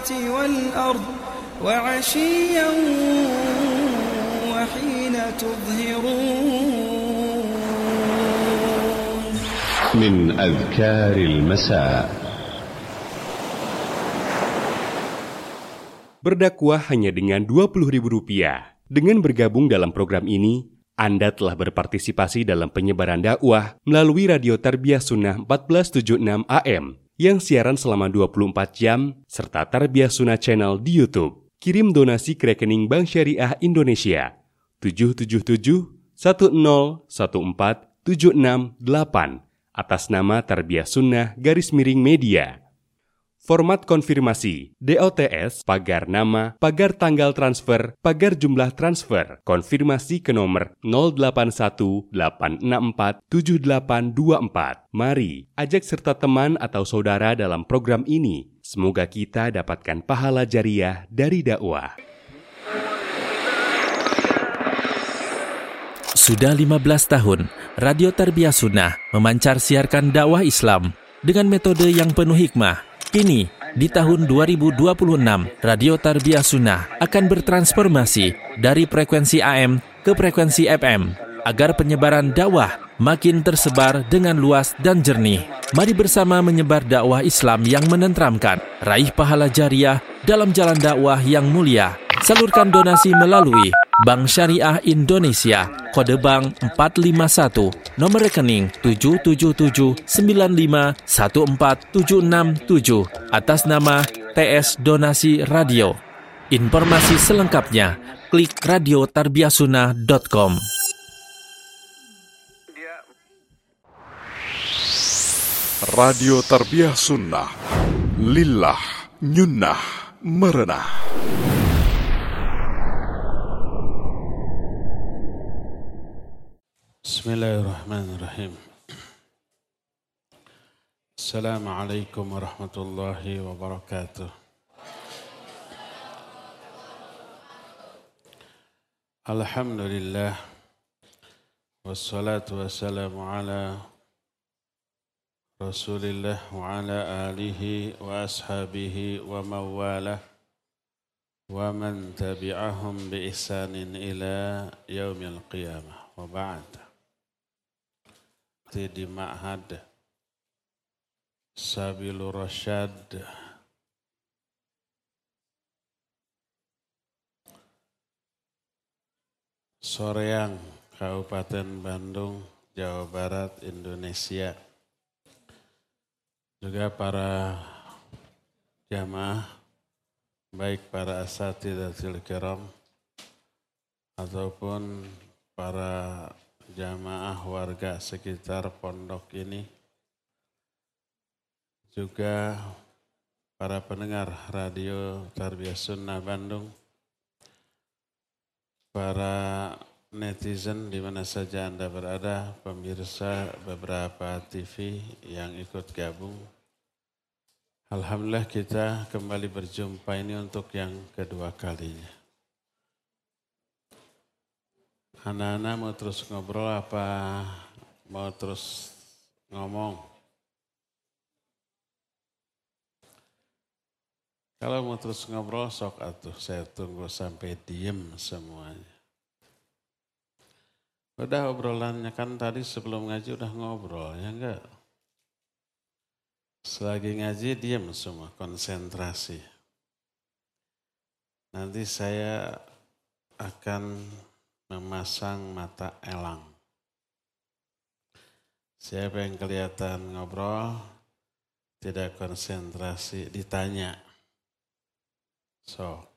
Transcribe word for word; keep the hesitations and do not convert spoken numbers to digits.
والأرض وعشيا وحين تظهرون من أذكار المساء. Berdakwah hanya dengan dua puluh ribu rupiah. Dengan bergabung dalam program ini, Anda telah berpartisipasi dalam penyebaran dakwah melalui Radio Tarbiyah Sunnah empat belas tujuh puluh enam A M yang siaran selama dua puluh empat jam serta Tarbiyah Sunnah Channel di YouTube. Kirim donasi ke rekening Bank Syariah Indonesia tujuh tujuh tujuh satu nol satu empat tujuh enam delapan atas nama Tarbiyah Sunnah garis miring media. Format konfirmasi, D O T S, pagar nama, pagar tanggal transfer, pagar jumlah transfer, konfirmasi ke nomor nol delapan satu delapan enam empat tujuh delapan dua empat. Mari, ajak serta teman atau saudara dalam program ini. Semoga kita dapatkan pahala jariah dari dakwah. Sudah lima belas tahun, Radio Tarbiyah Sunnah memancar siarkan dakwah Islam dengan metode yang penuh hikmah. Kini, di tahun dua ribu dua puluh enam, Radio Tarbiyah Sunnah akan bertransformasi dari frekuensi A M ke frekuensi F M agar penyebaran dakwah makin tersebar dengan luas dan jernih. Mari bersama menyebar dakwah Islam yang menenteramkan, raih pahala jariah dalam jalan dakwah yang mulia. Salurkan donasi melalui Bank Syariah Indonesia, kode bank empat lima satu, nomor rekening tujuh tujuh tujuh sembilan lima satu empat tujuh enam tujuh, atas nama T S Donasi Radio. Informasi selengkapnya, klik radio tarbiyah sunnah dot com. Radio Tarbiyah Sunnah, lillah, nyunnah, merenah. Bismillahirrahmanirrahim. Assalamualaikum warahmatullahi wabarakatuh. Alhamdulillah, wassalatu wassalamu ala Rasulillah wa ala alihi wa ashabihi wa mawalah wa man tabi'ahum bi ihsanin ila yaumil qiyamah wa ba'd. Di Ma'had Sabilur Rasyad Soreang, Kabupaten Bandung, Jawa Barat, Indonesia. Juga para jamaah, baik para asatidatul kiram ataupun para jamaah warga sekitar pondok ini, juga para pendengar Radio Tarbiyah Sunnah Bandung, para netizen di mana saja Anda berada, pemirsa beberapa T V yang ikut gabung. Alhamdulillah kita kembali berjumpa ini untuk yang kedua kalinya. Anak-anak mau terus ngobrol apa mau terus ngomong? Kalau mau terus ngobrol sok atuh, saya tunggu sampai diem semuanya. Udah obrolannya kan tadi sebelum ngaji udah ngobrol, ya enggak? Selagi ngaji diem semua, konsentrasi. Nanti saya akan memasang mata elang. Siapa yang kelihatan ngobrol, tidak konsentrasi, ditanya. So,